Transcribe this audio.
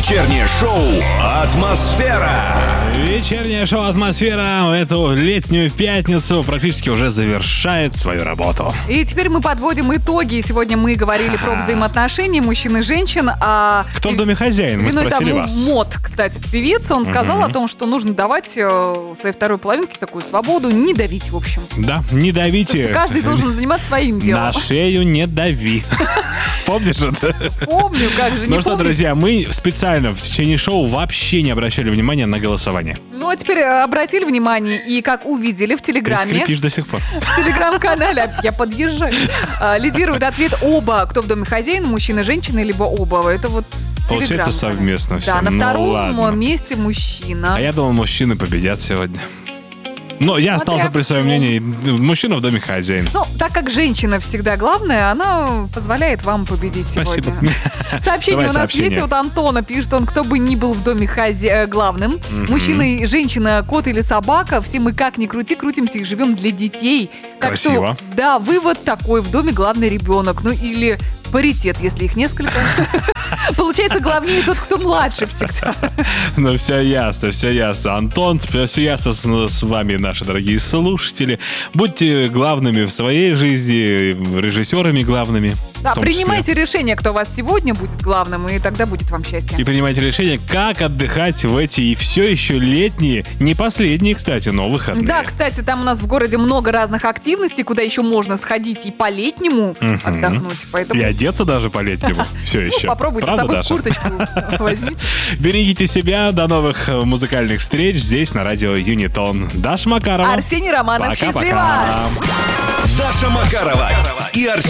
Вечернее шоу «Атмосфера». Вечернее шоу «Атмосфера» в эту летнюю пятницу практически уже завершает свою работу. И теперь мы подводим итоги. Сегодня мы говорили про взаимоотношения мужчин и женщин. Кто в доме хозяин? Мы спросили вас. Мот, кстати, певица, он сказал о том, что нужно давать своей второй половинке такую свободу, не давить, в общем. Да, не давите. Каждый должен заниматься своим делом. На шею не дави. Помнишь это? Помню, как же, не Ну что, помните? друзья, мы специально в течение шоу вообще не обращали внимания на голосование. Ну, а теперь обратили внимание, и как увидели в Телеграме, Кричишь до сих пор. в Телеграм-канале, я подъезжаю, лидирует ответ оба, кто в доме хозяин, мужчина и женщина, либо оба. Это вот Получается Телеграм-канал. совместно все. Да, на Ну, втором ладно. месте мужчина. А я думал, мужчины победят сегодня. Но я остался при своем в чем. мнении. Мужчина в доме хозяин. Ну, так как женщина всегда главная, она позволяет вам победить Спасибо. сегодня. Сообщение Давай у нас сообщение. есть от Антона. Пишет он, кто бы ни был в доме главным. Мужчина и женщина, кот или собака, все мы как ни крути, крутимся и живем для детей. Так Красиво. что, да, вывод такой, в доме главный ребенок. Ну или паритет, если их несколько. Получается, главнее тот, кто младше всегда. Ну, все ясно, все ясно. Антон, все ясно с вами, наши дорогие слушатели. Будьте главными в своей жизни, режиссерами главными. Да, в том числе. принимайте решение, кто у вас сегодня будет главным, и тогда будет вам счастье. И принимайте решение, как отдыхать в эти и все еще летние, не последние, кстати, но выходные. Да, кстати, там у нас в городе много разных активностей, куда еще можно сходить и по-летнему отдохнуть. Поэтому И одеться даже по-летнему все еще. попробуйте Правда, с собой Даша? курточку возьмите. Берегите себя. До новых музыкальных встреч здесь на радио Юнитон. Даша Макарова. Арсений Романов, Пока-пока. счастливо! Даша Макарова и Арсений